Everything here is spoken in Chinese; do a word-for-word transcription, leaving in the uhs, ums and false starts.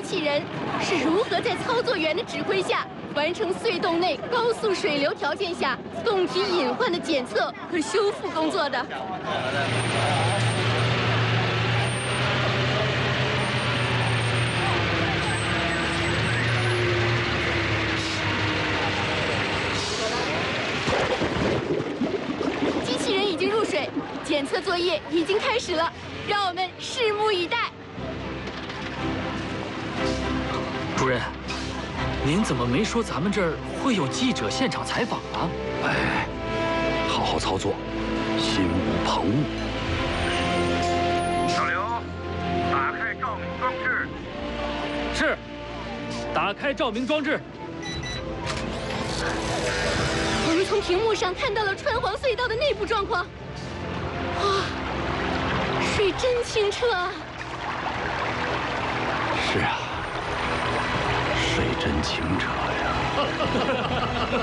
器人是如何在操作员的指挥下，完成隧洞内高速水流条件下洞体隐患的检测和修复工作的。机器人已经入水，检测作业已经开始了，让我们拭目以待。 主任，您怎么没说咱们这儿会有记者现场采访啊？ 哎，好好操作，心无旁骛。 小刘，打开照明装置。 是，打开照明装置。 我们从屏幕上看到了川黄隧道的内部状况。哇，水真清澈啊！ 是啊，水真清澈呀。